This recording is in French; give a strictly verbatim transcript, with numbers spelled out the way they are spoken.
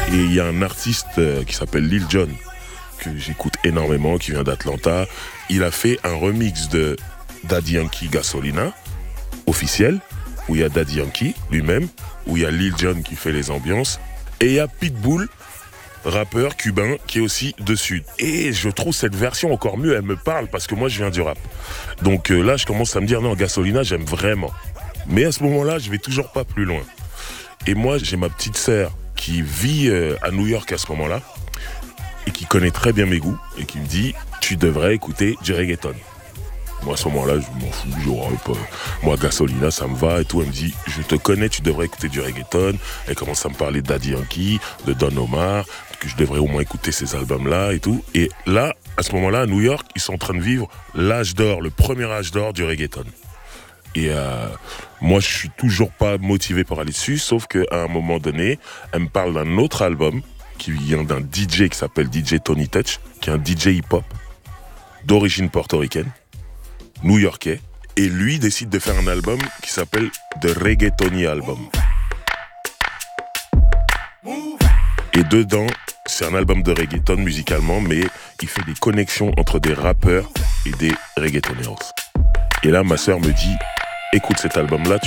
Et il y a un artiste euh, qui s'appelle Lil Jon, que j'écoute énormément, qui vient d'Atlanta. Il a fait un remix de Daddy Yankee Gasolina, officiel, où il y a Daddy Yankee lui-même, où il y a Lil Jon qui fait les ambiances, et il y a Pitbull, rappeur cubain, qui est aussi dessus. Et je trouve cette version encore mieux, elle me parle, parce que moi je viens du rap. Donc euh, là, je commence à me dire, non, Gasolina, j'aime vraiment. Mais à ce moment-là, je vais toujours pas plus loin. Et moi, j'ai ma petite sœur qui vit euh, à New York à ce moment-là, et qui connaît très bien mes goûts, et qui me dit, tu devrais écouter du reggaeton. Moi, à ce moment-là, je m'en fous, je rappe. Moi, Gasolina, ça me va et tout. Elle me dit, je te connais, tu devrais écouter du reggaeton. Elle commence à me parler de Daddy Yankee, de Don Omar, que je devrais au moins écouter ces albums-là et tout. Et là, à ce moment-là, à New York, ils sont en train de vivre l'âge d'or, le premier âge d'or du reggaeton. Et euh, moi, je suis toujours pas motivé pour aller dessus, sauf qu'à un moment donné, elle me parle d'un autre album qui vient d'un D J qui s'appelle D J Tony Touch, qui est un D J hip-hop d'origine portoricaine, new-yorkais, et lui décide de faire un album qui s'appelle The Reggaetoni Album. Et dedans, c'est un album de reggaeton musicalement, mais il fait des connexions entre des rappeurs et des reggaetoners. Et là, ma sœur me dit, écoute cet album-là, tu